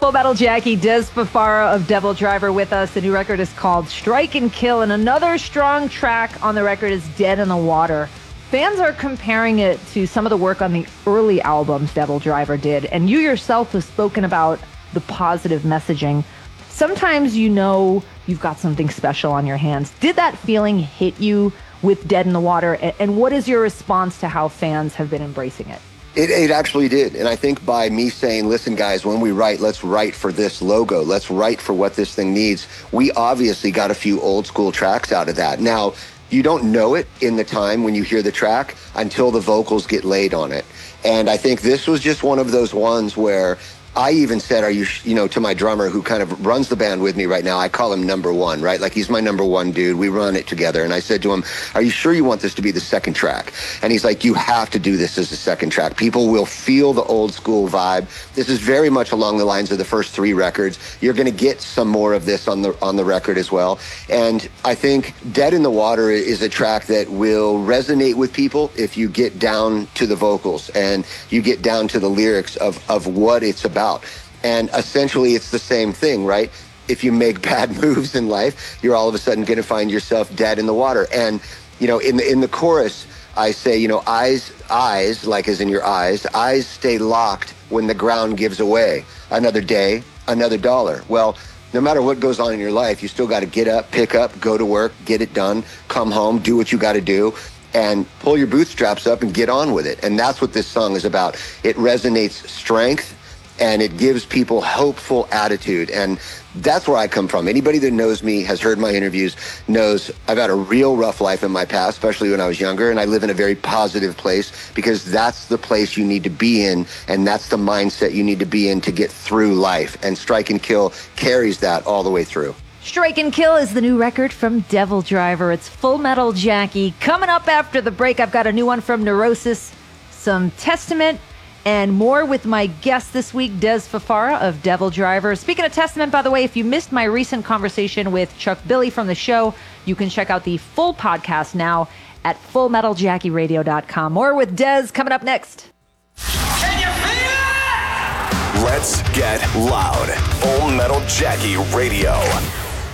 Full Metal Jackie, Des Fafara of Devil Driver with us. The new record is called Strike and Kill, and another strong track on the record is Dead in the Water. Fans are comparing it to some of the work on the early albums Devil Driver did, and you yourself have spoken about the positive messaging. Sometimes you know you've got something special on your hands. Did that feeling hit you with Dead in the Water, and what is your response to how fans have been embracing it? It actually did. And I think by me saying, listen, guys, when we write, let's write for this logo. Let's write for what this thing needs. We obviously got a few old school tracks out of that. Now, you don't know it in the time when you hear the track until the vocals get laid on it. And I think this was just one of those ones where I even said, to my drummer who kind of runs the band with me right now, I call him number one, right? Like he's my number one dude. We run it together. And I said to him, are you sure you want this to be the second track? And he's like, you have to do this as the second track. People will feel the old school vibe. This is very much along the lines of the first three records. You're going to get some more of this on the record as well. And I think Dead in the Water is a track that will resonate with people if you get down to the vocals and you get down to the lyrics of what it's about. And essentially it's the same thing, right? If you make bad moves in life, you're all of a sudden going to find yourself dead in the water. And, in the chorus, I say, eyes, like as in your eyes stay locked when the ground gives away. Another day, another dollar. Well, no matter what goes on in your life, you still got to get up, pick up, go to work, get it done, come home, do what you got to do, and pull your bootstraps up and get on with it. And that's what this song is about. It resonates strength, and it gives people hopeful attitude. And that's where I come from. Anybody that knows me, has heard my interviews, knows I've had a real rough life in my past, especially when I was younger, and I live in a very positive place because that's the place you need to be in, and that's the mindset you need to be in to get through life. And Strike and Kill carries that all the way through. Strike and Kill is the new record from Devil Driver. It's Full Metal Jackie. Coming up after the break, I've got a new one from Neurosis, some Testament, and more with my guest this week, Des Fafara of Devil Driver. Speaking of Testament, by the way, if you missed my recent conversation with Chuck Billy from the show, you can check out the full podcast now at fullmetaljackieradio.com. More with Des coming up next. Can you feel it? Let's get loud. Full Metal Jackie Radio.